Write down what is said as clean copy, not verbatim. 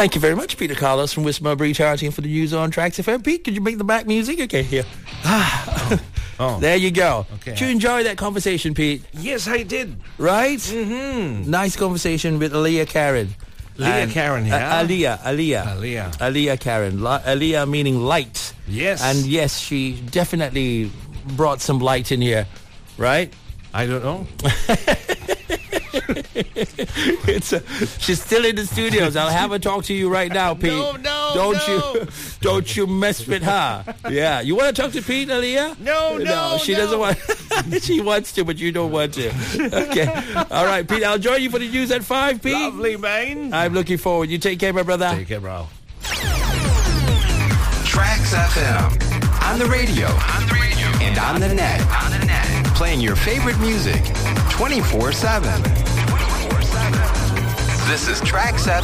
Thank you very much, Peter Carlos from Wismar Breach Charging for the news on Tracks FM. Pete, could you make the back music? Okay, here. There you go. Okay. Did you enjoy that conversation, Pete? Yes, I did. Right? Mm-hmm. Nice conversation with Aaliyah Karen. Leah Karen, yeah? Aaliyah. Aaliyah Karen. Aaliyah meaning light. Yes. And yes, she definitely brought some light in here, right? I don't know. She's still in the studios. I'll have her talk to you right now, Pete. Don't you mess with her. Yeah. You want to talk to Pete, Aaliyah? No, she doesn't want. She wants to, but you don't want to. Okay. All right, Pete. I'll join you for the news at 5, Pete. Lovely, man. I'm looking forward. You take care, my brother. Take care, bro. Tracks FM. On the radio. And on the net. Playing your favorite music 24/7. This is Tracks FM.